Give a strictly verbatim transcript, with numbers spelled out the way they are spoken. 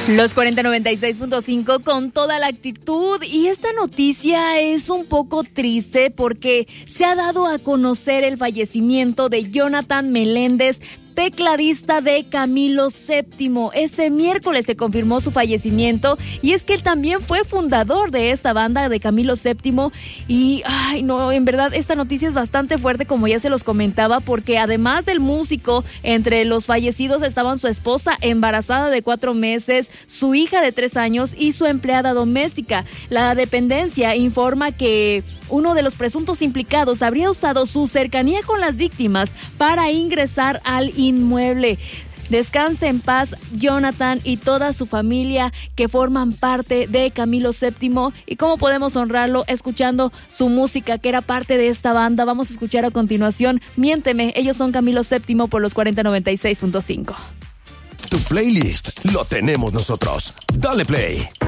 Los cuarenta noventa y seis punto cinco con toda la actitud, y esta noticia es un poco triste porque se ha dado a conocer el fallecimiento de Jonathan Meléndez, tecladista de Camilo séptimo. Este miércoles se confirmó su fallecimiento, y es que él también fue fundador de esta banda de Camilo séptimo. Y ay no, en verdad esta noticia es bastante fuerte, como ya se los comentaba, porque además del músico, entre los fallecidos estaban su esposa embarazada de cuatro meses, su hija de tres años y su empleada doméstica. La dependencia informa que uno de los presuntos implicados habría usado su cercanía con las víctimas para ingresar al inmueble. Descanse en paz Jonathan y toda su familia que forman parte de Camilo séptimo. ¿Y cómo podemos honrarlo? Escuchando su música, que era parte de esta banda. Vamos a escuchar a continuación Miénteme. Ellos son Camilo séptimo por los cuarenta noventa y seis punto cinco. Tu playlist lo tenemos nosotros. Dale play.